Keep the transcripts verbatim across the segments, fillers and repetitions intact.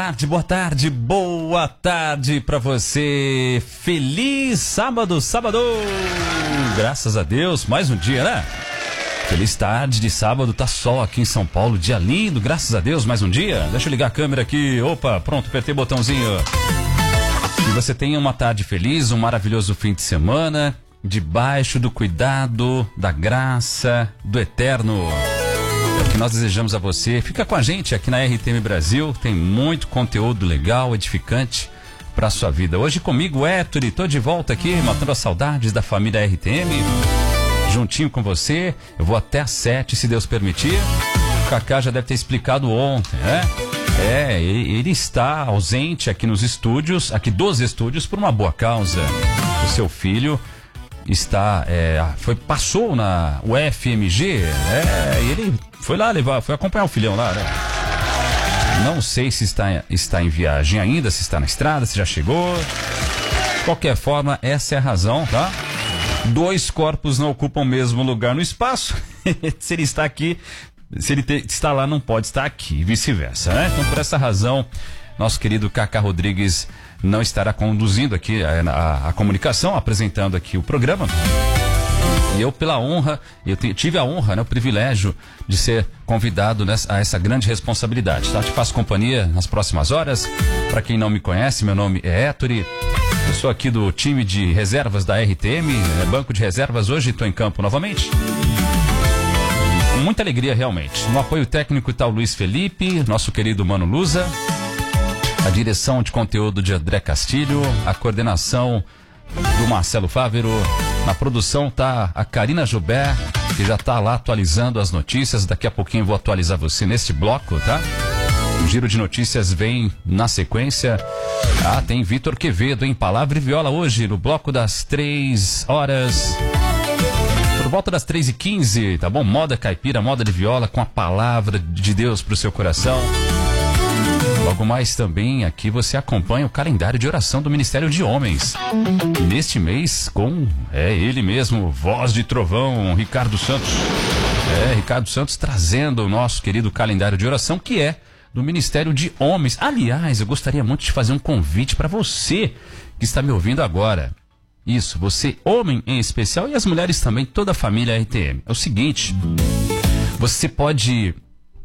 tarde, boa tarde, boa tarde pra você. Feliz sábado, sábado. Graças a Deus, mais um dia, né? Feliz tarde de sábado, tá sol aqui em São Paulo, dia lindo, graças a Deus, mais um dia. Deixa eu ligar a câmera aqui, opa, pronto, apertei o botãozinho. Que você tenha uma tarde feliz, um maravilhoso fim de semana, debaixo do cuidado, da graça, do eterno. É o que nós desejamos a você. Fica com a gente aqui na R T M Brasil, tem muito conteúdo legal, edificante para a sua vida. Hoje comigo, Héctor, tô de volta aqui, matando as saudades da família R T M, juntinho com você. Eu vou até às sete, se Deus permitir. O Cacá já deve ter explicado ontem, né? É, ele está ausente aqui nos estúdios, aqui dos estúdios, por uma boa causa. O seu filho está, é, foi, passou na U F M G, é, e ele foi lá levar, foi acompanhar o filhão lá, né? Não sei se está, está em viagem ainda, se está na estrada, se já chegou. De qualquer forma, essa é a razão, tá? Dois corpos não ocupam o mesmo lugar no espaço. Se ele está aqui, se ele te, está lá, não pode estar aqui, e vice-versa, né? Então, por essa razão, nosso querido Cacá Rodrigues não estará conduzindo aqui a, a, a comunicação, apresentando aqui o programa. E eu, pela honra, eu tive a honra, né, o privilégio de ser convidado nessa, a essa grande responsabilidade, tá? Te faço companhia nas próximas horas. Para quem não me conhece, meu nome é Héctor. Eu sou aqui do time de reservas da R T M, é banco de reservas. Hoje estou em campo novamente. Com muita alegria, realmente. No apoio técnico está o Luiz Felipe, nosso querido Mano Luza. A direção de conteúdo de André Castilho, a coordenação do Marcelo Fávero. Na produção tá a Karina Joubert, que já tá lá atualizando as notícias. Daqui a pouquinho vou atualizar você neste bloco, tá? O giro de notícias vem na sequência. Ah, tem Vitor Quevedo em Palavra e Viola hoje, no bloco das três horas. Por volta das três e quinze, tá bom? Moda caipira, moda de viola, com a palavra de Deus pro seu coração. Logo mais também aqui você acompanha o calendário de oração do Ministério de Homens. Neste mês com, é ele mesmo, voz de trovão, Ricardo Santos. É, Ricardo Santos trazendo o nosso querido calendário de oração, que é do Ministério de Homens. Aliás, eu gostaria muito de fazer um convite para você que está me ouvindo agora. Isso, você, homem em especial, e as mulheres também, toda a família R T M. É o seguinte, você pode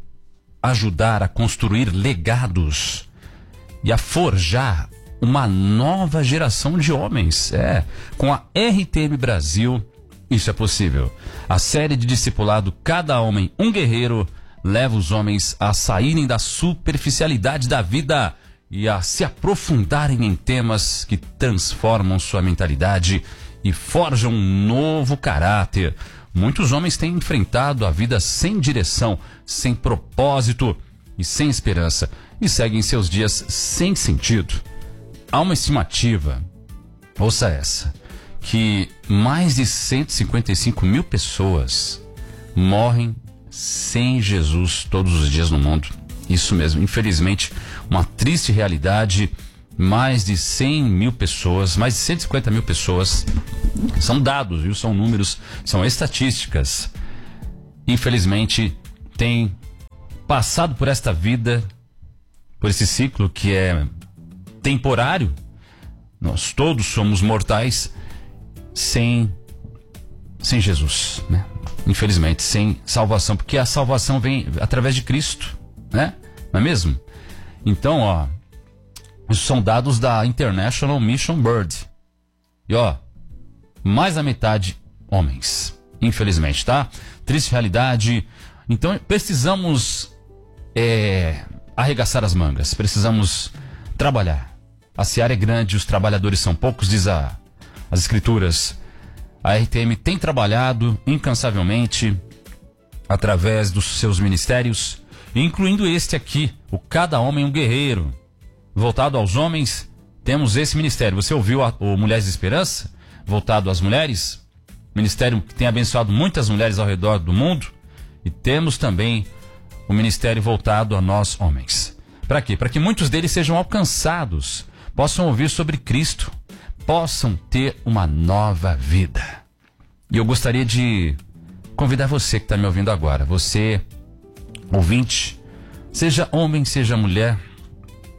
ajudar a construir legados e a forjar uma nova geração de homens. É, com a R T M Brasil, isso é possível. A série de discipulado Cada Homem um Guerreiro leva os homens a saírem da superficialidade da vida e a se aprofundarem em temas que transformam sua mentalidade e forjam um novo caráter. Muitos homens têm enfrentado a vida sem direção, sem propósito e sem esperança, e seguem seus dias sem sentido. Há uma estimativa, ouça essa, que mais de cento e cinquenta e cinco mil pessoas morrem sem Jesus todos os dias no mundo. Isso mesmo, infelizmente, uma triste realidade. Mais de cem mil pessoas, mais de cento e cinquenta mil pessoas, são dados, viu? São números, são estatísticas. Infelizmente, tem passado por esta vida, por esse ciclo que é temporário. Nós todos somos mortais sem, sem Jesus, né? Infelizmente, sem salvação, porque a salvação vem através de Cristo, né? Não é mesmo? Então, ó, isso são dados da International Mission Bird. E ó, mais da metade homens, infelizmente, tá? Triste realidade. Então precisamos é, arregaçar as mangas, precisamos trabalhar. A seara é grande, os trabalhadores são poucos, diz a, as escrituras. A R T M tem trabalhado incansavelmente através dos seus ministérios, incluindo este aqui, o Cada Homem um Guerreiro. Voltado aos homens, temos esse ministério. Você ouviu a, o Mulheres de Esperança? Voltado às mulheres. Ministério que tem abençoado muitas mulheres ao redor do mundo. E temos também o ministério voltado a nós homens. Para quê? Para que muitos deles sejam alcançados, possam ouvir sobre Cristo, possam ter uma nova vida. E eu gostaria de convidar você que está me ouvindo agora, você, ouvinte, seja homem, seja mulher,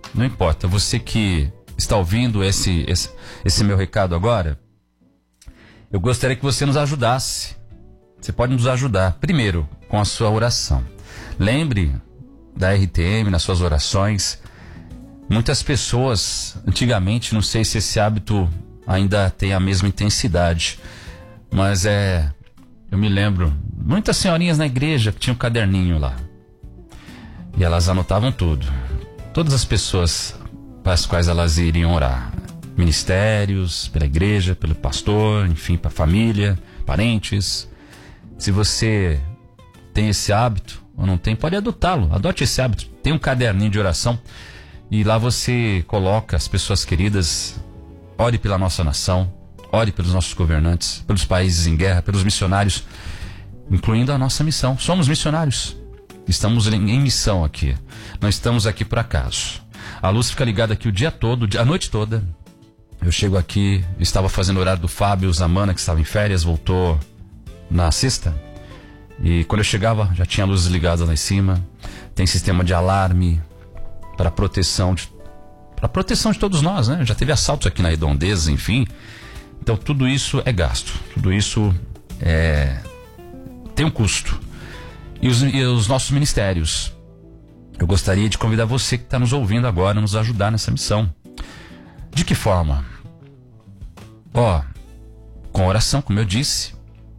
não importa. Você que está ouvindo esse, esse, esse meu recado agora, eu gostaria que você nos ajudasse. Você pode nos ajudar, primeiro, com a sua oração. Lembre da R T M nas suas orações. Muitas pessoas, antigamente, não sei se esse hábito ainda tem a mesma intensidade, mas é... Eu me lembro, muitas senhorinhas na igreja que tinham um caderninho lá. E elas anotavam tudo. Todas as pessoas para as quais elas iriam orar. Ministérios, pela igreja, pelo pastor, enfim, para a família, parentes. Se você tem esse hábito ou não tem, pode adotá-lo. Adote esse hábito. Tem um caderninho de oração e lá você coloca as pessoas queridas. Ore pela nossa nação. Ore pelos nossos governantes, pelos países em guerra, pelos missionários, incluindo a nossa missão. Somos missionários. Estamos em missão aqui. Não estamos aqui por acaso. A luz fica ligada aqui o dia todo, a noite toda. Eu chego aqui, estava fazendo o horário do Fábio Zamana, que estava em férias, voltou na sexta. E quando eu chegava, já tinha luzes ligadas lá em cima. Tem sistema de alarme para proteção de, para proteção de todos nós, né? Já teve assaltos aqui na Redondeza, enfim. Então tudo isso é gasto, tudo isso é, tem um custo. E os, e os nossos ministérios, eu gostaria de convidar você que está nos ouvindo agora a nos ajudar nessa missão. De que forma? Ó, com oração, como eu disse,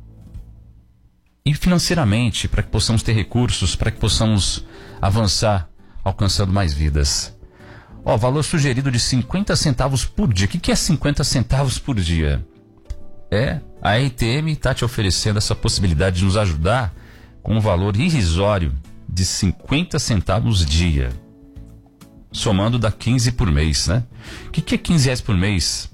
e financeiramente, para que possamos ter recursos, para que possamos avançar alcançando mais vidas. Ó, valor sugerido de cinquenta centavos por dia. O que, que é cinquenta centavos por dia? É, a R T M está te oferecendo essa possibilidade de nos ajudar com um valor irrisório de cinquenta centavos dia. Somando dá quinze por mês, né? O que, que é quinze reais por mês?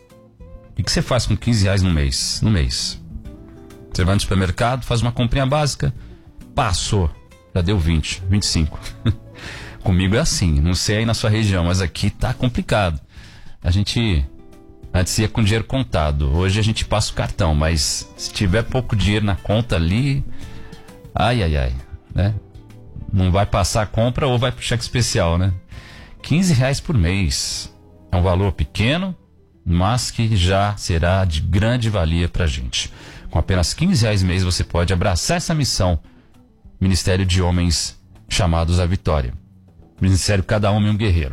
O que, que você faz com quinze reais no mês? No mês. Você vai no supermercado, faz uma comprinha básica, passou, já deu vinte, vinte e cinco. Comigo é assim, não sei aí na sua região, mas aqui tá complicado. A gente antes ia com dinheiro contado, hoje a gente passa o cartão, mas se tiver pouco dinheiro na conta ali, ai, ai, ai, né? Não vai passar a compra ou vai pro cheque especial, né? quinze reais por mês. É um valor pequeno, mas que já será de grande valia pra gente. Com apenas quinze reais mês você pode abraçar essa missão, Ministério de Homens Chamados à Vitória. Ministério Cada Homem um Guerreiro,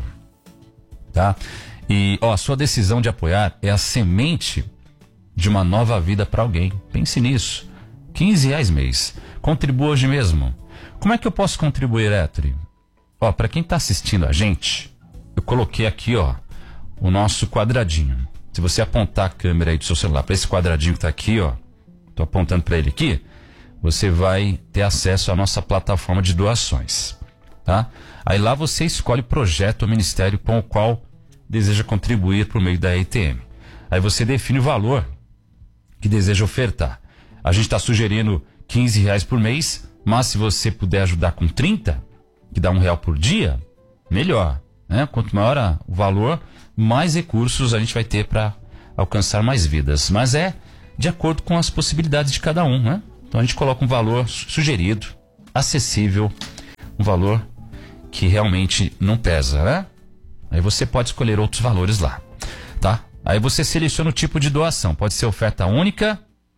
tá? E ó, a sua decisão de apoiar é a semente de uma nova vida para alguém. Pense nisso. quinze reais mês. Contribua hoje mesmo. Como é que eu posso contribuir, Etri? Ó, para quem está assistindo a gente, eu coloquei aqui, ó, o nosso quadradinho. Se você apontar a câmera aí do seu celular para esse quadradinho que está aqui, ó, tô apontando para ele aqui, você vai ter acesso à nossa plataforma de doações, tá? Aí lá você escolhe o projeto ou ministério com o qual deseja contribuir por meio da R T M. Aí você define o valor que deseja ofertar. A gente está sugerindo quinze reais por mês, mas se você puder ajudar com trinta, que dá um real por dia, melhor, né? Quanto maior a, o valor, mais recursos a gente vai ter para alcançar mais vidas. Mas é de acordo com as possibilidades de cada um, né? Então a gente coloca um valor sugerido, acessível, um valor que realmente não pesa, né? Aí você pode escolher outros valores lá, tá? Aí você seleciona o tipo de doação. Pode ser oferta única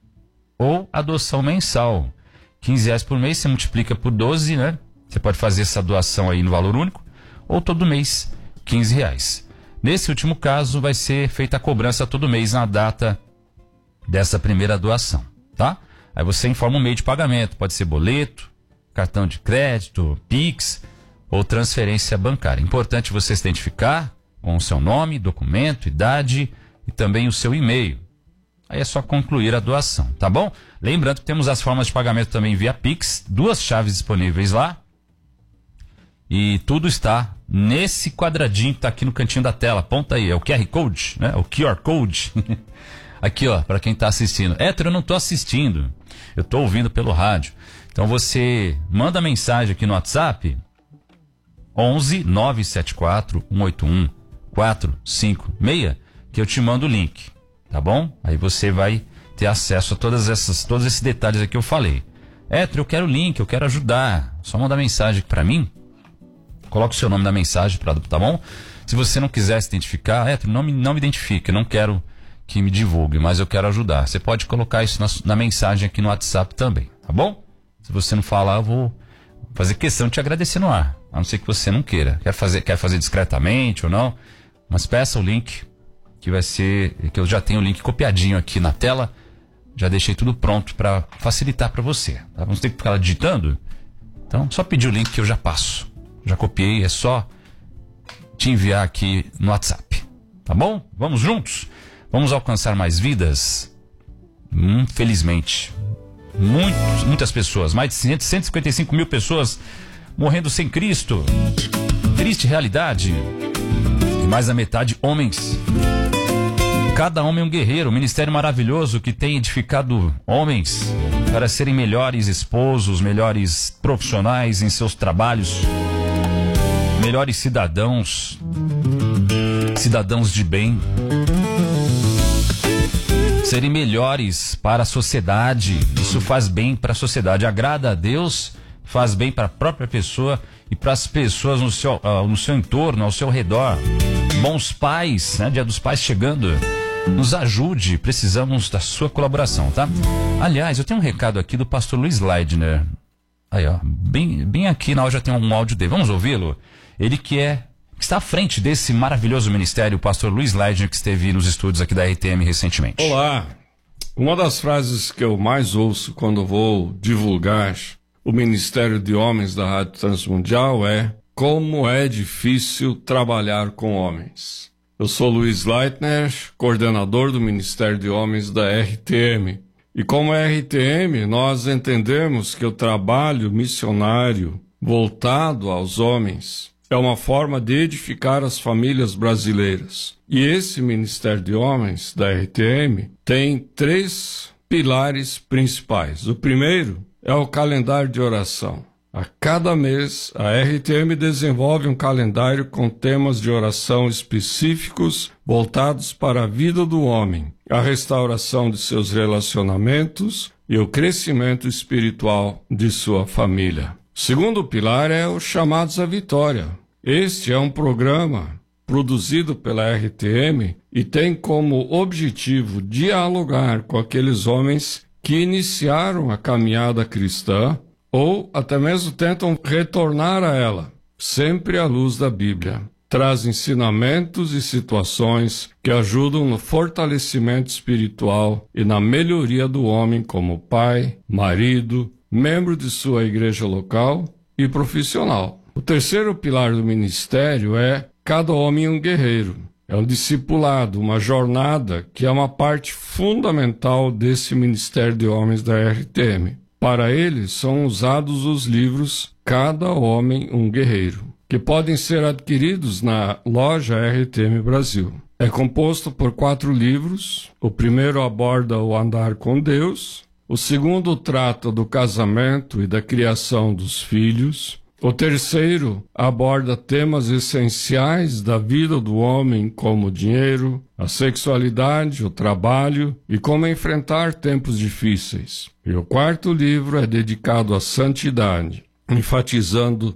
ou adoção mensal. quinze reais por mês, você multiplica por doze, né? Você pode fazer essa doação aí no valor único, ou todo mês, quinze reais. Nesse último caso, vai ser feita a cobrança todo mês na data dessa primeira doação, tá? Aí você informa o meio de pagamento. Pode ser boleto, cartão de crédito, Pix ou transferência bancária. Importante você se identificar com o seu nome, documento, idade e também o seu e-mail. Aí é só concluir a doação, tá bom? Lembrando que temos as formas de pagamento também via Pix, duas chaves disponíveis lá. E tudo está nesse quadradinho que está aqui no cantinho da tela. Aponta aí, é o Q R Code, né? O Q R Code. Aqui, ó, para quem está assistindo. Hétero, eu não estou assistindo, eu estou ouvindo pelo rádio. Então você manda mensagem aqui no WhatsApp, onze nove sete quatro um oito um quatro cinco seis, que eu te mando o link, tá bom? Aí você vai ter acesso a todas essas, todos esses detalhes aqui que eu falei. Hétero, eu quero o link, eu quero ajudar. Só manda mensagem aqui para mim. Coloca o seu nome na mensagem, pra, tá bom? Se você não quiser se identificar, é, não me, não me identifique, eu não quero que me divulgue, mas eu quero ajudar. Você pode colocar isso na, na mensagem aqui no WhatsApp também, tá bom? Se você não falar, eu vou fazer questão de te agradecer no ar, a não ser que você não queira. Quer fazer, quer fazer discretamente ou não, mas peça o link, que vai ser, que eu já tenho o link copiadinho aqui na tela, já deixei tudo pronto para facilitar para você. Tá? Vamos ter que ficar lá digitando? Então, só pedir o link que eu já passo. Já copiei, é só te enviar aqui no WhatsApp. Tá bom? Vamos juntos? Vamos alcançar mais vidas? Infelizmente, muitos, muitas pessoas, mais de cento e cinquenta e cinco mil pessoas morrendo sem Cristo. Triste realidade. E mais da metade homens. Cada homem é um guerreiro, um ministério maravilhoso que tem edificado homens para serem melhores esposos, melhores profissionais em seus trabalhos, melhores cidadãos, cidadãos de bem, serem melhores para a sociedade. Isso faz bem para a sociedade, agrada a Deus, faz bem para a própria pessoa e para as pessoas no seu, uh, no seu entorno, ao seu redor. Bons pais, né? Dia dos Pais chegando. Nos ajude, precisamos da sua colaboração, tá? Aliás, eu tenho um recado aqui do pastor Luiz Leidner. Aí, ó, bem, bem aqui na hora já tem um áudio dele. Vamos ouvi-lo? Ele que é, que está à frente desse maravilhoso ministério, o pastor Luiz Leidner, que esteve nos estúdios aqui da R T M recentemente. Olá! Uma das frases que eu mais ouço quando vou divulgar o Ministério de Homens da Rádio Transmundial é: como é difícil trabalhar com homens. Eu sou Luiz Leitner, coordenador do Ministério de Homens da R T M. E como R T M, nós entendemos que o trabalho missionário voltado aos homens é uma forma de edificar as famílias brasileiras. E esse Ministério de Homens da R T M tem três pilares principais. O primeiro é o calendário de oração. A cada mês, a R T M desenvolve um calendário com temas de oração específicos voltados para a vida do homem, a restauração de seus relacionamentos e o crescimento espiritual de sua família. O segundo pilar é os Chamados à Vitória. Este é um programa produzido pela R T M e tem como objetivo dialogar com aqueles homens que iniciaram a caminhada cristã ou até mesmo tentam retornar a ela, sempre à luz da Bíblia. Traz ensinamentos e situações que ajudam no fortalecimento espiritual e na melhoria do homem como pai, marido, membro de sua igreja local e profissional. O terceiro pilar do ministério é cada homem um guerreiro. É um discipulado, uma jornada que é uma parte fundamental desse Ministério de Homens da R T M. Para ele são usados os livros Cada Homem um Guerreiro, que podem ser adquiridos na loja R T M Brasil. É composto por quatro livros. O primeiro aborda o andar com Deus. O segundo trata do casamento e da criação dos filhos. O terceiro aborda temas essenciais da vida do homem, como o dinheiro, a sexualidade, o trabalho e como enfrentar tempos difíceis. E o quarto livro é dedicado à santidade, enfatizando